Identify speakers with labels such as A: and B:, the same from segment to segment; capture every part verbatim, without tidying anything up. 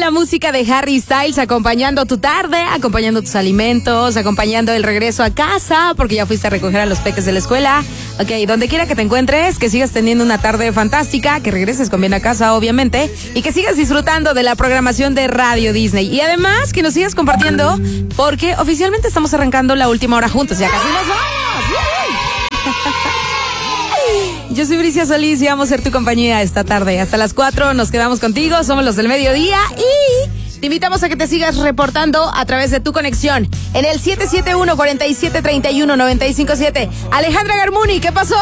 A: la música de Harry Styles acompañando tu tarde, acompañando tus alimentos, acompañando el regreso a casa, porque ya fuiste a recoger a los peques de la escuela. Ok, donde quiera que te encuentres, que sigas teniendo una tarde fantástica, que regreses con bien a casa, obviamente, y que sigas disfrutando de la programación de Radio Disney. Y además, que nos sigas compartiendo, porque oficialmente estamos arrancando la última hora juntos. Ya casi nos vamos. Yo soy Bricia Solís y vamos a ser tu compañía esta tarde. Hasta las cuatro nos quedamos contigo, somos los del mediodía y te invitamos a que te sigas reportando a través de tu conexión en el siete siete uno, cuatro siete tres uno, nueve cinco siete. Alejandra Garmuni, ¿qué pasó?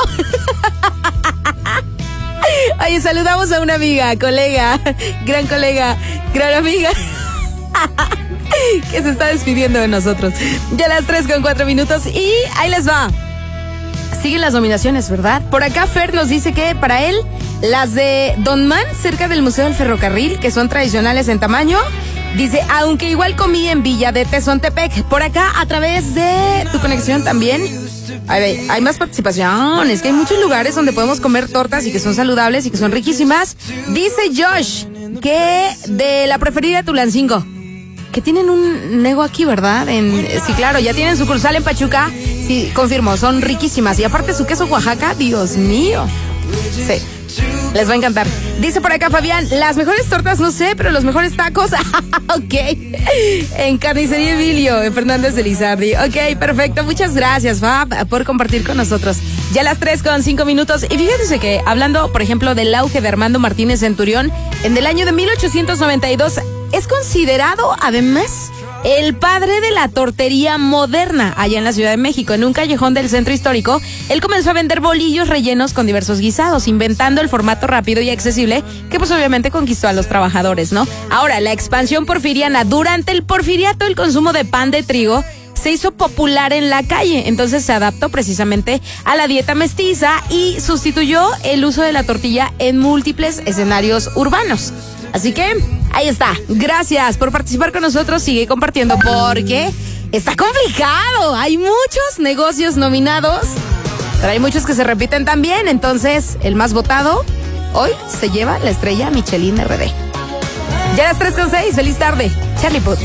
A: Oye, saludamos a una amiga, colega, gran colega, gran amiga, que se está despidiendo de nosotros. Ya las tres con cuatro minutos y ahí les va. Siguen las nominaciones, ¿verdad? Por acá Fer nos dice que para él, las de Don Man, cerca del Museo del Ferrocarril, que son tradicionales en tamaño, dice, aunque igual comí en Villa de Tezontepec. Por acá, a través de tu conexión también, hay, hay más participación. Es que hay muchos lugares donde podemos comer tortas y que son saludables y que son riquísimas. Dice Josh que de la preferida Tulancingo, que tienen un nego aquí, ¿verdad? En, sí, claro, ya tienen sucursal en Pachuca. Sí, confirmo, son riquísimas. Y aparte su queso Oaxaca, Dios mío. Sí, les va a encantar. Dice por acá Fabián, las mejores tortas no sé, pero los mejores tacos. Ok. En Carnicería Emilio, en Fernández de Lizardi. Ok, perfecto. Muchas gracias, Fab, por compartir con nosotros. Ya las tres con cinco minutos. Y fíjense que, hablando, por ejemplo, del auge de Armando Martínez Centurión, en el año de mil ochocientos noventa y dos, es considerado, además, el padre de la tortería moderna allá en la Ciudad de México. En un callejón del centro histórico, él comenzó a vender bolillos rellenos con diversos guisados, inventando el formato rápido y accesible que pues obviamente conquistó a los trabajadores, ¿no? Ahora, la expansión porfiriana. Durante el porfiriato, el consumo de pan de trigo se hizo popular en la calle, entonces se adaptó precisamente a la dieta mestiza y sustituyó el uso de la tortilla en múltiples escenarios urbanos. Así que, ahí está. Gracias por participar con nosotros. Sigue compartiendo porque está complicado. Hay muchos negocios nominados, pero hay muchos que se repiten también. Entonces, el más votado hoy se lleva la estrella Michelin R D. Ya las tres con seis. Feliz tarde. Charlie Puth.